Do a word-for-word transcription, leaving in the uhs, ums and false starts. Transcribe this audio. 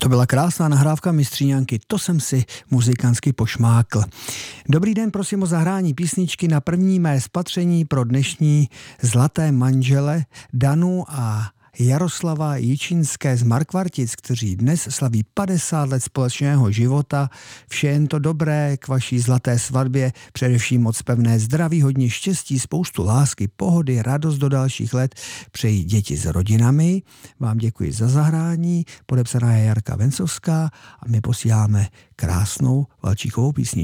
byla krásná nahrávka Mistříňanky, to jsem si muzikantsky pošmákl. Dobrý den, prosím o zahrání písničky na první mé spatření pro dnešní zlaté manžele Danu a Jaroslava Jičínské z Markvartic, kteří dnes slaví padesát let společného života. Vše jen to dobré k vaší zlaté svatbě, především moc pevné zdraví, hodně štěstí, spoustu lásky, pohody, radost do dalších let. Přeji děti s rodinami. Vám děkuji za zahrání. Podepsaná je Jarka Vencovská a my posíláme krásnou Valčíkovou písničku.